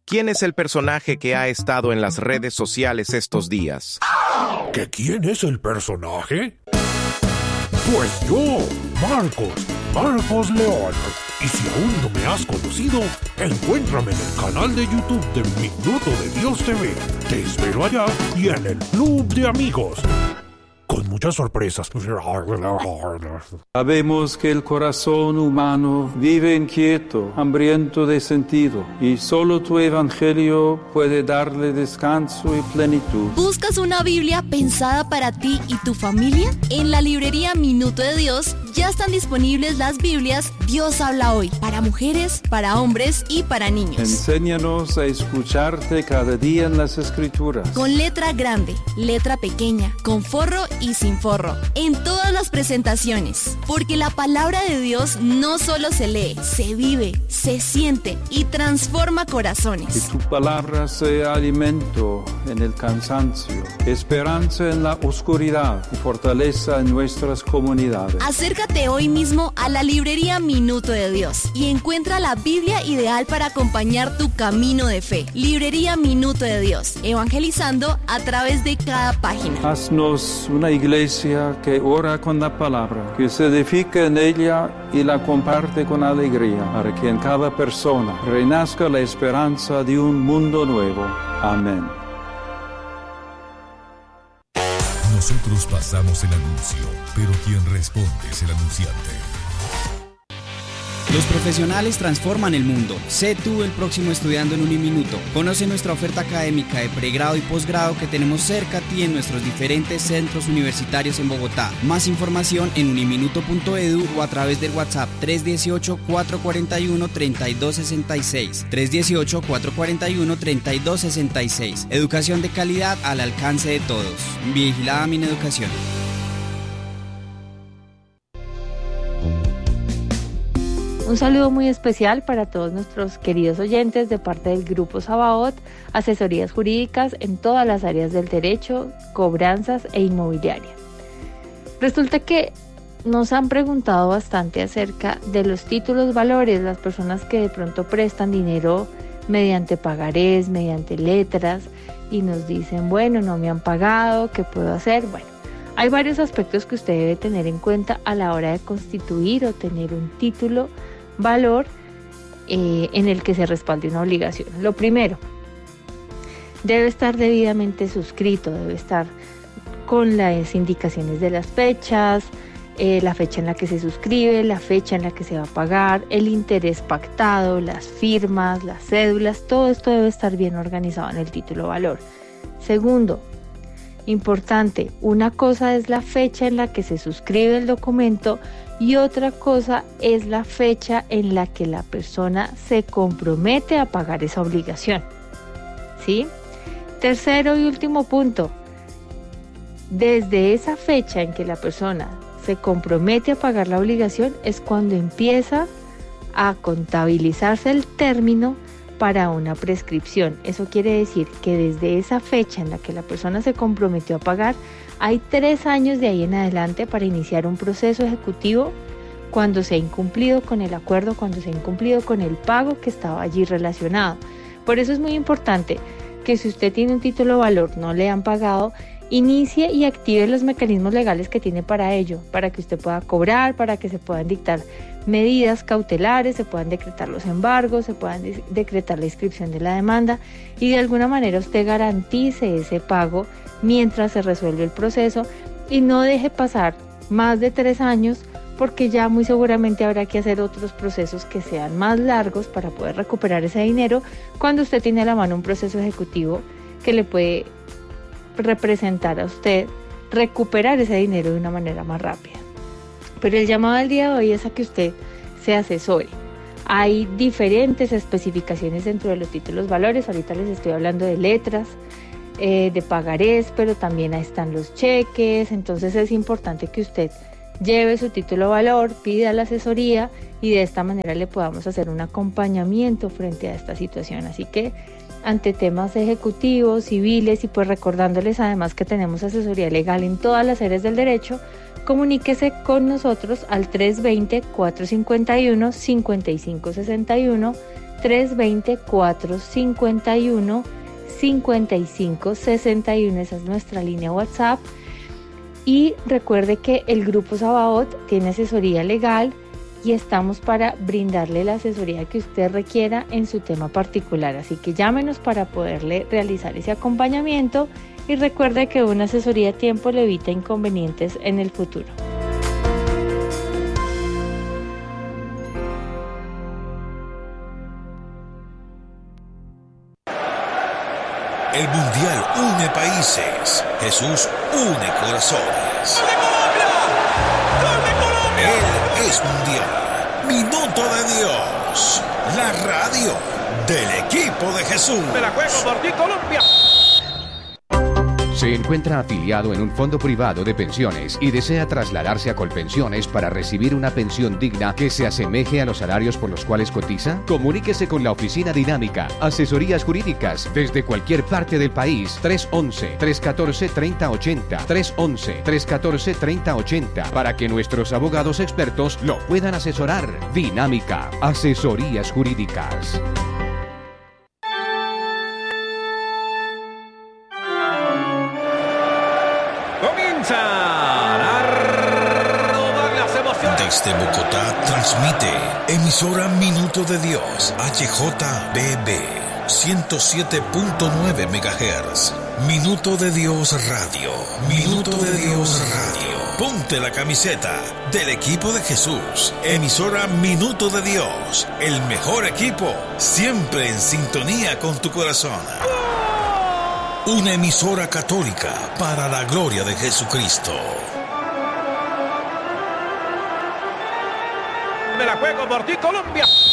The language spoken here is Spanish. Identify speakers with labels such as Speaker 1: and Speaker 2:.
Speaker 1: ¿Quién es el personaje que ha estado en las redes sociales estos días?
Speaker 2: ¿Que quién es el personaje? Pues yo, Marcos León. Y si aún no me has conocido, encuéntrame en el canal de YouTube de Minuto de Dios TV. Te espero allá y en el Club de Amigos, con muchas sorpresas.
Speaker 3: Sabemos que el corazón humano vive inquieto, hambriento de sentido, y solo tu evangelio puede darle descanso y plenitud.
Speaker 4: ¿Buscas una Biblia pensada para ti y tu familia? En la librería Minuto de Dios ya están disponibles las Biblias Dios habla hoy, para mujeres, para hombres y para niños.
Speaker 3: Enséñanos a escucharte cada día en las Escrituras.
Speaker 4: Con letra grande, letra pequeña, con forro y sin forro, en todas las presentaciones. Porque la palabra de Dios no solo se lee, se vive, se siente y transforma corazones.
Speaker 3: Que tu palabra sea alimento en el cansancio, esperanza en la oscuridad y fortaleza en nuestras comunidades.
Speaker 4: Acércate hoy mismo a la librería Minuto de Dios y encuentra la Biblia ideal para acompañar tu camino de fe. Librería Minuto de Dios, evangelizando a través de cada página.
Speaker 3: Haznos una iglesia que ora con la palabra, que se edifica en ella y la comparte con alegría, para que en cada persona renazca la esperanza de un mundo nuevo. Amén.
Speaker 5: Nosotros pasamos el anuncio, pero quien responde es el anunciante.
Speaker 6: Los profesionales transforman el mundo. Sé tú el próximo estudiando en Uniminuto. Conoce nuestra oferta académica de pregrado y posgrado que tenemos cerca a ti en nuestros diferentes centros universitarios en Bogotá. Más información en uniminuto.edu o a través del WhatsApp 318-441-3266. 318-441-3266. Educación de calidad al alcance de todos. Vigilada Mineducación.
Speaker 7: Un saludo muy especial para todos nuestros queridos oyentes de parte del Grupo Sabaoth, asesorías jurídicas en todas las áreas del derecho, cobranzas e inmobiliaria. Resulta que nos han preguntado bastante acerca de los títulos valores, las personas que de pronto prestan dinero mediante pagarés, mediante letras, y nos dicen, bueno, no me han pagado, ¿qué puedo hacer? Bueno, hay varios aspectos que usted debe tener en cuenta a la hora de constituir o tener un título valor en el que se respalde una obligación. Lo primero, debe estar debidamente suscrito, debe estar con las indicaciones de las fechas, la fecha en la que se suscribe, la fecha en la que se va a pagar, el interés pactado, las firmas, las cédulas, todo esto debe estar bien organizado en el título valor. Segundo, importante, una cosa es la fecha en la que se suscribe el documento y otra cosa es la fecha en la que la persona se compromete a pagar esa obligación. ¿Sí? Tercero y último punto, desde esa fecha en que la persona se compromete a pagar la obligación es cuando empieza a contabilizarse el término para una prescripción. Eso quiere decir que desde esa fecha en la que la persona se comprometió a pagar, hay 3 años de ahí en adelante para iniciar un proceso ejecutivo cuando se ha incumplido con el acuerdo, cuando se ha incumplido con el pago que estaba allí relacionado. Por eso es muy importante que si usted tiene un título valor, no le han pagado, inicie y active los mecanismos legales que tiene para ello, para que usted pueda cobrar, para que se puedan dictar medidas cautelares, se puedan decretar los embargos, se puedan decretar la inscripción de la demanda y de alguna manera usted garantice ese pago mientras se resuelve el proceso y no deje pasar más de 3 años porque ya muy seguramente habrá que hacer otros procesos que sean más largos para poder recuperar ese dinero cuando usted tiene a la mano un proceso ejecutivo que le puede representar a usted recuperar ese dinero de una manera más rápida. Pero el llamado del día de hoy es a que usted se asesore. Hay diferentes especificaciones dentro de los títulos valores. Ahorita les estoy hablando de letras, de pagarés, pero también ahí están los cheques. Entonces es importante que usted lleve su título valor, pida la asesoría y de esta manera le podamos hacer un acompañamiento frente a esta situación. Así que ante temas ejecutivos, civiles y pues recordándoles además que tenemos asesoría legal en todas las áreas del derecho, comuníquese con nosotros al 320-451-5561, 320-451-5561. Esa es nuestra línea WhatsApp. Y recuerde que el Grupo Sabaoth tiene asesoría legal y estamos para brindarle la asesoría que usted requiera en su tema particular. Así que llámenos para poderle realizar ese acompañamiento y recuerde que una asesoría a tiempo le evita inconvenientes en el futuro.
Speaker 8: El Mundial une países. Jesús une corazones. Él es Mundial. Minuto de Dios. La radio del equipo de Jesús.
Speaker 9: Me la juego por ti, Colombia.
Speaker 10: Se encuentra afiliado en un fondo privado de pensiones y desea trasladarse a Colpensiones para recibir una pensión digna que se asemeje a los salarios por los cuales cotiza. Comuníquese con la Oficina Dinámica, asesorías jurídicas desde cualquier parte del país. 311-314-3080, 311-314-3080, para que nuestros abogados expertos lo puedan asesorar. Dinámica, asesorías jurídicas.
Speaker 8: Desde Bogotá transmite emisora Minuto de Dios, HJBB 107.9 MHz. Minuto de Dios Radio. Minuto de Dios Radio. Ponte la camiseta del equipo de Jesús. Emisora Minuto de Dios. El mejor equipo, siempre en sintonía con tu corazón. Una emisora católica para la gloria de Jesucristo.
Speaker 9: Me la juego por ti, Colombia.